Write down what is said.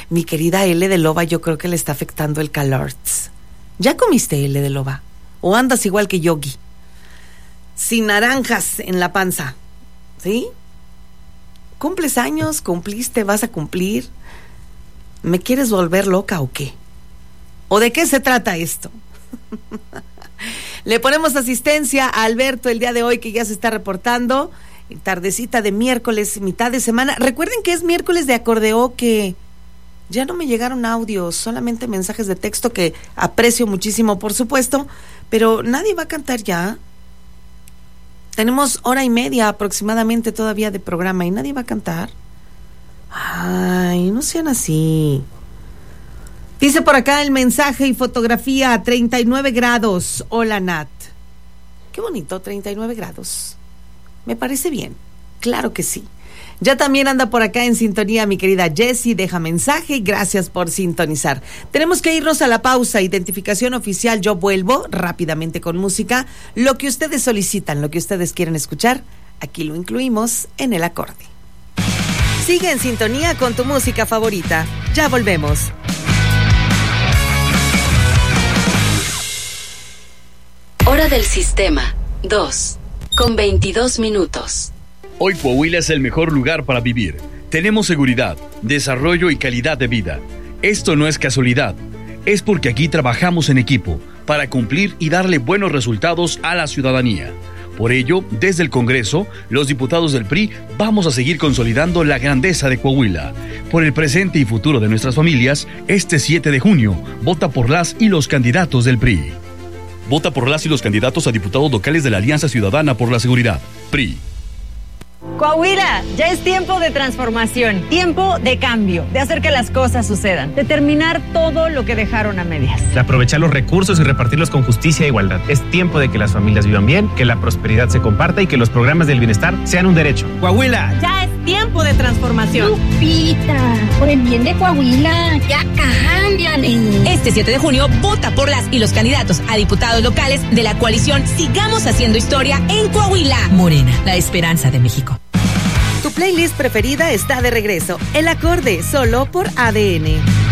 Mi querida L de Loba, yo creo que le está afectando el calor. ¿Ya comiste L de Loba? ¿O andas igual que Yogi? Sin naranjas en la panza, ¿sí? ¿Cumples años? ¿Cumpliste? ¿Vas a cumplir? ¿Me quieres volver loca o qué? ¿O de qué se trata esto? Le ponemos asistencia a Alberto el día de hoy, que ya se está reportando. Tardecita de miércoles, mitad de semana. Recuerden que es miércoles de acordeoque. Ya no me llegaron audios, solamente mensajes de texto, que aprecio muchísimo, por supuesto, pero nadie va a cantar ya. Tenemos 1:30 aproximadamente todavía de programa y nadie va a cantar. Ay, no sean así. Dice por acá el mensaje y fotografía a 39 grados. Hola, Nat. Qué bonito, 39 grados. Me parece bien. Claro que sí. Ya también anda por acá en sintonía mi querida Jessie, deja mensaje y gracias por sintonizar. Tenemos que irnos a la pausa. Identificación oficial, yo vuelvo rápidamente con música. Lo que ustedes solicitan, lo que ustedes quieren escuchar, aquí lo incluimos en el acorde. Sigue en sintonía con tu música favorita. Ya volvemos. Hora del sistema 2, con 22 minutos. Hoy Coahuila es el mejor lugar para vivir. Tenemos seguridad, desarrollo y calidad de vida. Esto no es casualidad. Es porque aquí trabajamos en equipo para cumplir y darle buenos resultados a la ciudadanía. Por ello, desde el Congreso, los diputados del PRI vamos a seguir consolidando la grandeza de Coahuila. Por el presente y futuro de nuestras familias, este 7 de junio, vota por las y los candidatos del PRI. Vota por las y los candidatos a diputados locales de la Alianza Ciudadana por la Seguridad, PRI. Coahuila, ya es tiempo de transformación, tiempo de cambio, de hacer que las cosas sucedan, de terminar todo lo que dejaron a medias. De aprovechar los recursos y repartirlos con justicia e igualdad. Es tiempo de que las familias vivan bien, que la prosperidad se comparta y que los programas del bienestar sean un derecho. Coahuila, ya es tiempo de transformación. Lupita, por el bien de Coahuila, ya cámbiale. Este 7 de junio, vota por las y los candidatos a diputados locales de la coalición Sigamos Haciendo Historia en Coahuila. Morena, la esperanza de México. Tu playlist preferida está de regreso. El acorde, solo por ADN.